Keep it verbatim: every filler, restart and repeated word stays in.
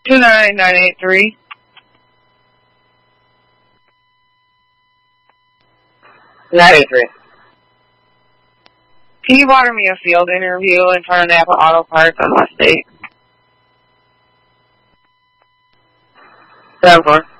two nine nine eight three. nine eight three. Can you water me a field interview in front of Napa Auto Parts on West eight? seven four.